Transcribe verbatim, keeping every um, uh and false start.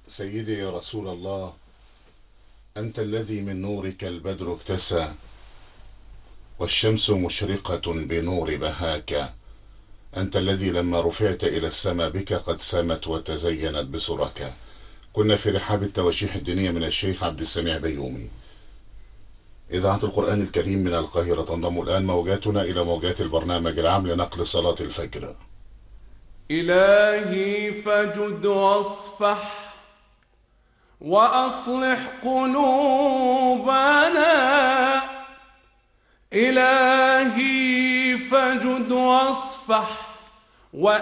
سيدي يا رسول الله، أنت الذي من نورك البدر اكتسى، والشمس مشرقة بنور بهاك. أنت الذي لما رفعت إلى السماء بك قد سمت وتزينت بسرك. كنا في رحاب التواشيح الدينية من الشيخ عبد السميع بيومي. إذاعة القرآن الكريم من القاهرة تنضم الآن موجاتنا إلى موجات البرنامج العام لنقل صلاة الفجر. إلهي فجد واصفح وأصلح قلوبنا. إلهي فجد واصفح